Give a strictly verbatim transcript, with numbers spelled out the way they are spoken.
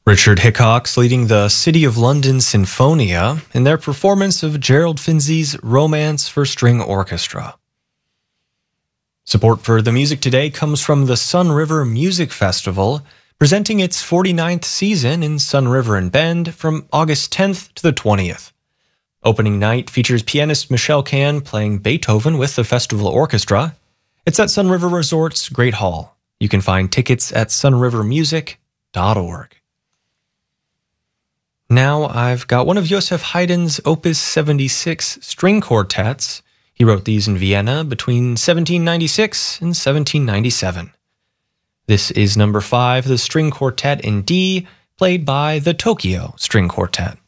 Richard Hickox leading the City of London Sinfonia in their performance of Gerald Finzi's Romance for String Orchestra. Support for the music today comes from the Sun River Music Festival, presenting its forty-ninth season in Sun River and Bend from August tenth to the twentieth. Opening night features pianist Michelle Can playing Beethoven with the festival orchestra. It's at Sun River Resort's Great Hall. You can find tickets at sun river music dot org. Now I've got one of Joseph Haydn's Opus seventy-six string quartets. He wrote these in Vienna between seventeen ninety-six and seventeen ninety-seven. This is number five, the string quartet in D, played by the Tokyo String Quartet.